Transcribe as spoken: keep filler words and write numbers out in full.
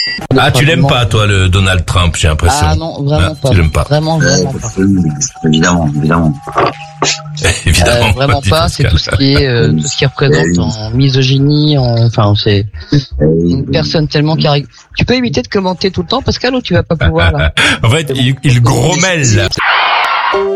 Ah, tu l'aimes pas, toi, le Donald Trump, j'ai l'impression. Ah non, vraiment ah, pas. Tu l'aimes pas. Vraiment, vraiment pas. Évidemment, évidemment. évidemment. Euh, vraiment pas. C'est tout ce qui est, euh, tout ce qui représente en misogynie, en, enfin, c'est une personne tellement carré. Tu peux éviter de commenter tout le temps, Pascal, ou tu vas pas pouvoir là? En fait, il, il grommelle.